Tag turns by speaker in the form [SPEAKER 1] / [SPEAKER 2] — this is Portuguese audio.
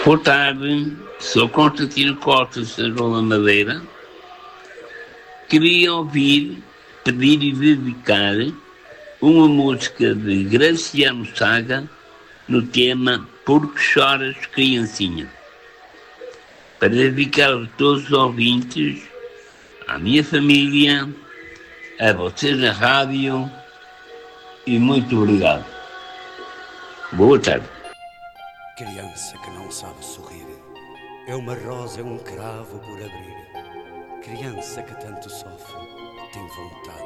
[SPEAKER 1] Boa tarde, sou Constantino Costa de Sanjola Madeira. Queria ouvir, pedir e dedicar uma música de Graciano Saga no tema Porque Choras, Criancinha, para dedicar a todos os ouvintes, à minha família, a vocês na rádio e muito obrigado. Boa tarde.
[SPEAKER 2] Criança que não sabe sorrir, é uma rosa, é um cravo por abrir. Criança que tanto sofre, tem vontade